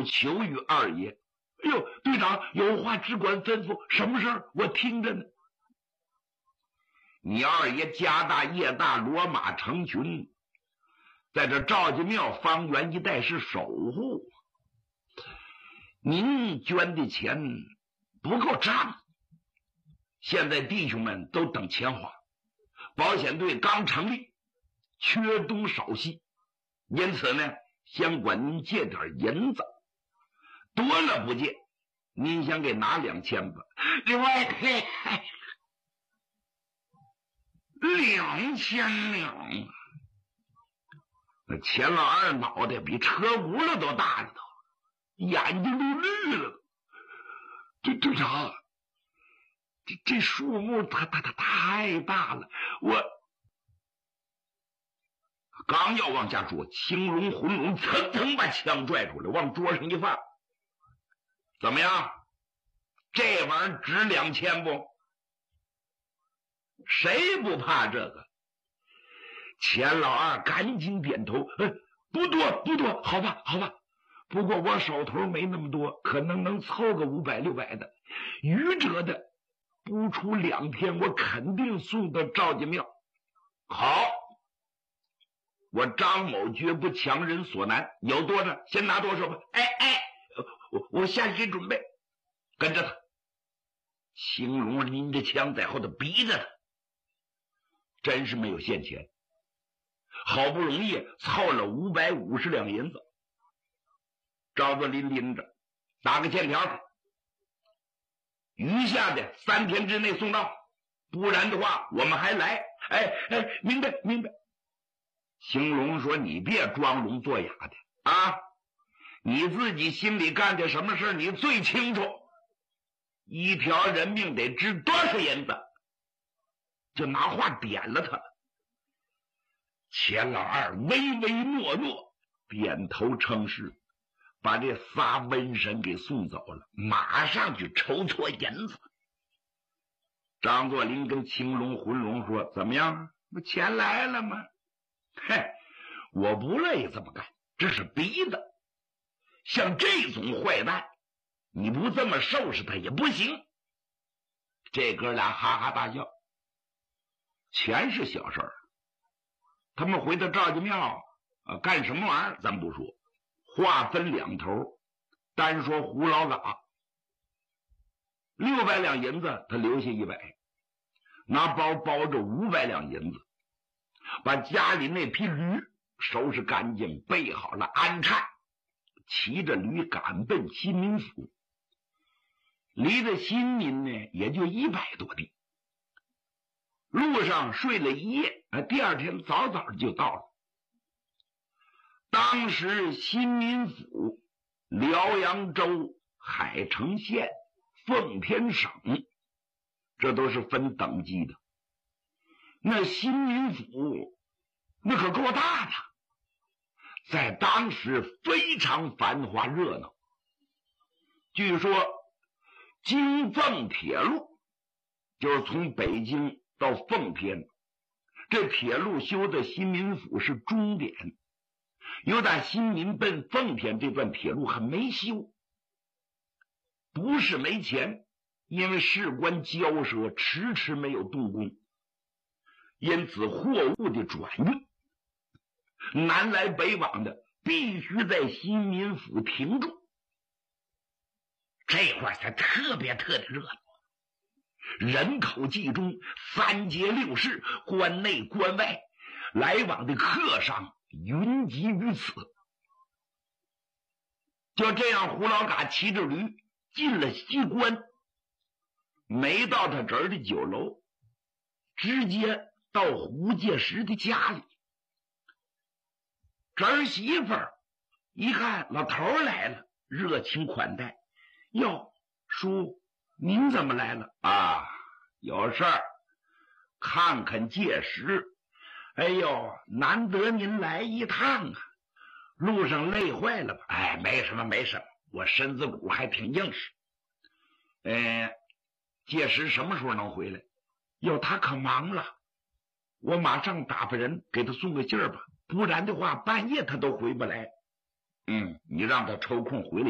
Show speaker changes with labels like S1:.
S1: 要求于二爷。哎呦，队长有话只管吩咐，什么事儿我听着呢。你二爷家大业大，骡马成群，在这赵家庙方圆一带是守护，您捐的钱不够账，现在弟兄们都等钱花，保险队刚成立，缺东少西，因此呢，先管您借点银子，多了不借，您先给拿2000吧。另外2000两，那钱老二脑袋比车轱辘都大了，都眼睛都绿了。队长，这数目它太大了，我刚要往下说，青龙浑龙噌噌把枪拽出来，往桌上一放。怎么样？这玩意儿值2000不？谁不怕这个？钱老二赶紧点头，不多，好吧。不过我手头没那么多，可能凑个500、600的，余折的不出2天，我肯定送到赵家庙。好，我张某绝不强人所难，有多少先拿多少吧。我下去准备，跟着他。青龙拎着枪在后头逼着他，真是没有现钱，好不容易凑了550两银子，赵子林拎着打个欠条，余下的3天之内送到，不然的话我们还来。明白。青龙说：“你别装聋作哑的啊！你自己心里干的什么事你最清楚。一条人命得值多少银子？”就拿话点了他。钱老二唯唯诺诺，点头称是，把这仨瘟神给送走了，马上去筹措银子。张作霖跟青龙浑龙说：“怎么样？不钱来了吗？”我不乐意这么干，这是逼的。像这种坏蛋，你不这么收拾他也不行。这哥俩哈哈大笑。钱是小事儿，他们回到赵家庙干什么玩意儿咱不说，话分两头。单说胡老嘎600两银子，他留下100，拿包包着500两银子，把家里那匹驴收拾干净，备好了鞍叉，骑着驴赶奔新民府。离着新民呢也就100多里，路上睡了一夜，第二天早早就到了。当时新民府、辽阳州、海城县、奉天省，这都是分等级的。那新民府那可够大的，在当时非常繁华热闹。据说京奉铁路就是从北京到奉天，这铁路修的新民府是终点，由打新民奔奉天这段铁路还没修，不是没钱，因为事关交涉，迟迟没有动工，因此货物的转运，南来北往的必须在新民府停住。这会儿才特别热闹，人口集中，3街6市，关内关外来往的客商云集于此。就这样，胡老嘎骑着驴进了西关，没到他这儿的酒楼，直接到胡介石的家里。这儿媳妇儿一看老头儿来了，热情款待。哟，叔，您怎么来了啊？有事儿，看看介石。哎呦，难得您来一趟啊，路上累坏了吧？没什么，我身子骨还挺硬实。介石什么时候能回来？哟，他可忙了，我马上打发人给他送个信儿吧，不然的话半夜他都回不来。你让他抽空回来